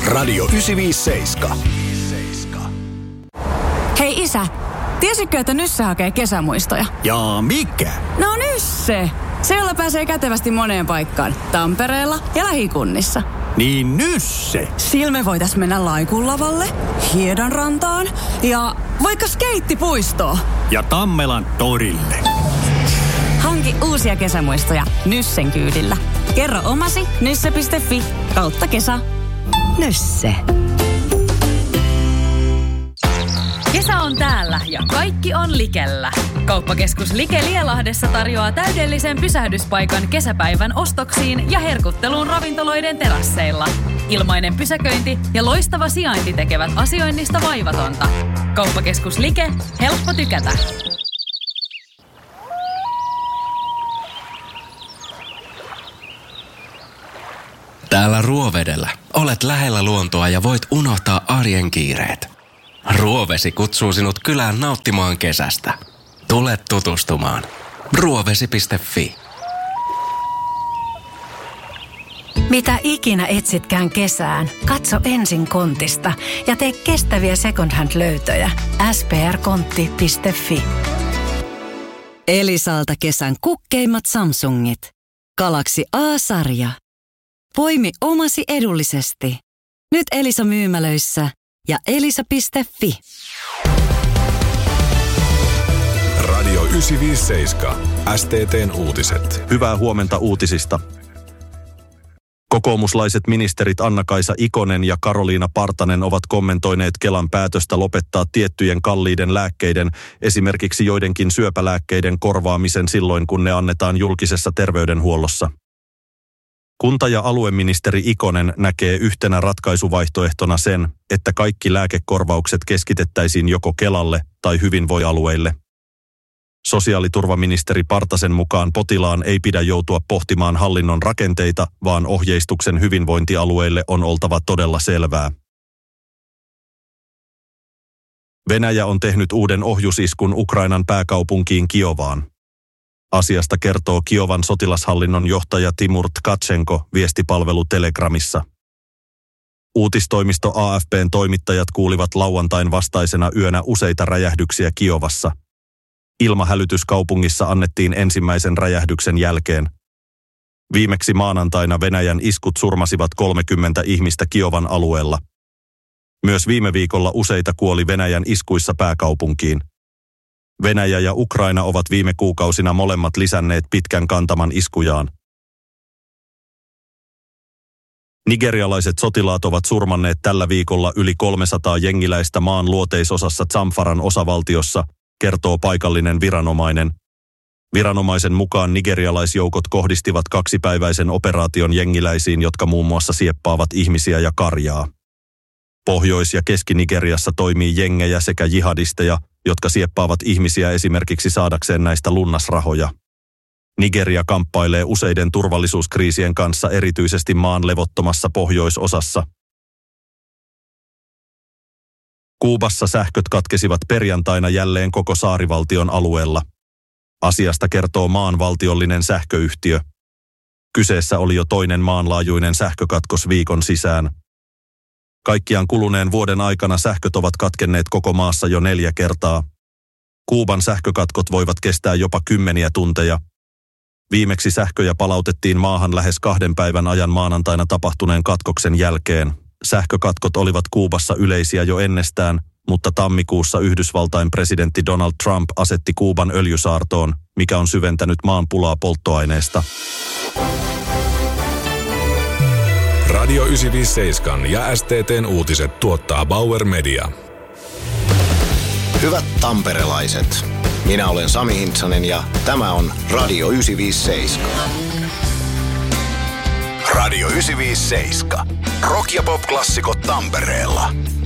Radio 957. Hei isä, tiesitkö, että Nysse hakee kesämuistoja? Jaa, mikä? No Nysse! Se, jolla pääsee kätevästi moneen paikkaan. Tampereella ja lähikunnissa. Niin Nysse! Sillä me voitais mennä Laikunlavalle, Hiedanrantaan ja vaikka skeittipuistoon. Ja Tammelan torille. Hanki uusia kesämuistoja Nyssen kyydillä. Kerro omasi nysse.fi/kesä. Nysse. Kesä on täällä ja kaikki on likellä. Kauppakeskus Like Lielahdessa tarjoaa täydellisen pysähdyspaikan kesäpäivän ostoksiin ja herkutteluun ravintoloiden terasseilla. Ilmainen pysäköinti ja loistava sijainti tekevät asioinnista vaivatonta. Kauppakeskus Like, helppo tykätä. Täällä Ruovedellä olet lähellä luontoa ja voit unohtaa arjen kiireet. Ruovesi kutsuu sinut kylään nauttimaan kesästä. Tule tutustumaan. Ruovesi.fi. Mitä ikinä etsitkään kesään, katso ensin Kontista ja tee kestäviä second hand -löytöjä. sprkontti.fi. Elisalta kesän kukkeimmat Samsungit. Galaxy A-sarja. Poimi omasi edullisesti. Nyt Elisa-myymälöissä ja elisa.fi. Radio 957. STT:n uutiset. Hyvää huomenta uutisista. Kokoomuslaiset ministerit Anna-Kaisa Ikonen ja Karoliina Partanen ovat kommentoineet Kelan päätöstä lopettaa tiettyjen kalliiden lääkkeiden, esimerkiksi joidenkin syöpälääkkeiden korvaamisen silloin, kun ne annetaan julkisessa terveydenhuollossa. Kunta- ja alueministeri Ikonen näkee yhtenä ratkaisuvaihtoehtona sen, että kaikki lääkekorvaukset keskitettäisiin joko Kelalle tai hyvinvointialueille. Sosiaaliturvaministeri Partasen mukaan potilaan ei pidä joutua pohtimaan hallinnon rakenteita, vaan ohjeistuksen hyvinvointialueille on oltava todella selvää. Venäjä on tehnyt uuden ohjusiskun Ukrainan pääkaupunkiin Kiovaan. Asiasta kertoo Kiovan sotilashallinnon johtaja Timur Tkachenko viestipalvelu Telegramissa. Uutistoimisto AFP:n toimittajat kuulivat lauantain vastaisena yönä useita räjähdyksiä Kiovassa. Ilmahälytys kaupungissa annettiin ensimmäisen räjähdyksen jälkeen. Viimeksi maanantaina Venäjän iskut surmasivat 30 ihmistä Kiovan alueella. Myös viime viikolla useita kuoli Venäjän iskuissa pääkaupunkiin. Venäjä ja Ukraina ovat viime kuukausina molemmat lisänneet pitkän kantaman iskujaan. Nigerialaiset sotilaat ovat surmanneet tällä viikolla yli 300 jengiläistä maan luoteisosassa Zamfaran osavaltiossa, kertoo paikallinen viranomainen. Viranomaisen mukaan nigerialaisjoukot kohdistivat 2-päiväisen operaation jengiläisiin, jotka muun muassa sieppaavat ihmisiä ja karjaa. Pohjois- ja Keski-Nigeriassa toimii jengejä sekä jihadisteja, jotka sieppaavat ihmisiä esimerkiksi saadakseen näistä lunnasrahoja. Nigeria kamppailee useiden turvallisuuskriisien kanssa erityisesti maan levottomassa pohjoisosassa. Kuubassa sähköt katkesivat perjantaina jälleen koko saarivaltion alueella. Asiasta kertoo maan valtiollinen sähköyhtiö. Kyseessä oli jo toinen maanlaajuinen sähkökatkos viikon sisään. Kaikkiaan kuluneen vuoden aikana sähköt ovat katkenneet koko maassa jo 4 kertaa. Kuuban sähkökatkot voivat kestää jopa 10 tunteja. Viimeksi sähköjä palautettiin maahan lähes 2 päivän ajan maanantaina tapahtuneen katkoksen jälkeen. Sähkökatkot olivat Kuubassa yleisiä jo ennestään, mutta tammikuussa Yhdysvaltain presidentti Donald Trump asetti Kuuban öljysaartoon, mikä on syventänyt maan pulaa polttoaineesta. Radio 957 ja STT:n uutiset tuottaa Bauer Media. Hyvät tamperelaiset, minä olen Sami Hintsanen ja tämä on Radio 957. Radio 957. Rock- ja pop-klassikot Tampereella.